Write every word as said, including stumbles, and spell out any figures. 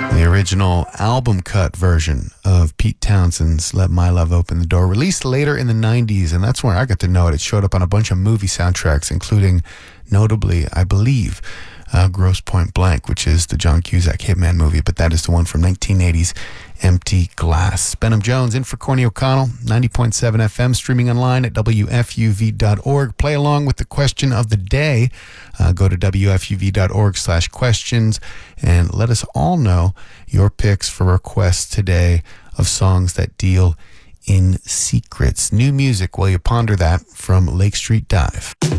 The original album cut version of Pete Townshend's Let My Love Open the Door, released later in the nineties, and that's where I got to know it. It showed up on a bunch of movie soundtracks, including, notably, I believe, uh, Grosse Pointe Blank, which is the John Cusack Hitman movie, but that is the one from nineteen eighties, Empty Glass. Benham Jones in for Corny O'Connell, ninety point seven F M, streaming online at W F U V dot org. Play along with the question of the day. Uh, go to W F U V dot org slash questions and let us all know your picks for requests today of songs that deal in secrets. New music while you ponder that from Lake Street Dive.